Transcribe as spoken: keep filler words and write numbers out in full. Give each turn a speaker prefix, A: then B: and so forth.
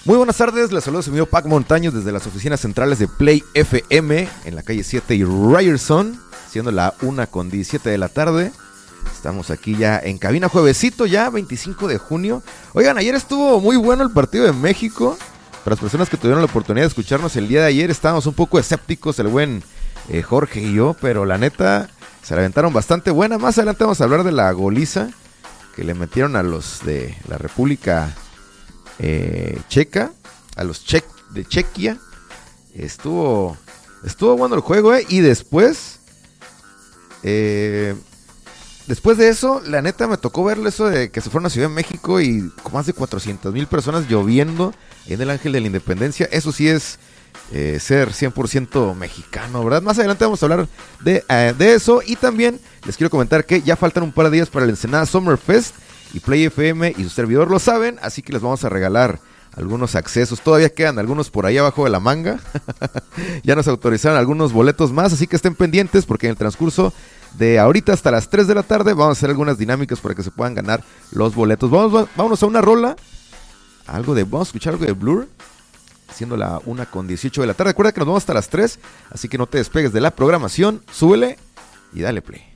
A: Muy buenas tardes, les saludo su amigo Pac Montaños desde las oficinas centrales de Play F M en la calle siete y Ryerson, siendo la una con diecisiete de la tarde. Estamos aquí ya en cabina, juevesito ya, veinticinco de junio. Oigan, ayer estuvo muy bueno el partido de México. Para las personas que tuvieron la oportunidad de escucharnos el día de ayer, estábamos un poco escépticos, el buen eh, Jorge y yo, pero la neta, se la aventaron bastante buena. Más adelante vamos a hablar de la goliza que le metieron a los de la República Eh, Checa, a los che- de Chequia. Estuvo Estuvo bueno el juego, eh. Y después eh, Después de eso, la neta me tocó ver eso de que se fueron a Ciudad de México y con más de cuatrocientas mil personas lloviendo en el Ángel de la Independencia. Eso sí es eh, ser cien por ciento mexicano, ¿verdad? Más adelante vamos a hablar de, eh, de eso. Y también les quiero comentar que ya faltan un par de días para el Ensenada Summer Fest. Y Play F M y su servidor lo saben, así que les vamos a regalar algunos accesos. Todavía quedan algunos por ahí abajo de la manga. Ya nos autorizaron algunos boletos más, así que estén pendientes porque en el transcurso de ahorita hasta las tres de la tarde vamos a hacer algunas dinámicas para que se puedan ganar los boletos. Vamos, vámonos a una rola. Algo de, vamos a escuchar algo de Blur, siendo la una con dieciocho de la tarde. Recuerda que nos vamos hasta las tres, así que no te despegues de la programación. Súbele y dale play.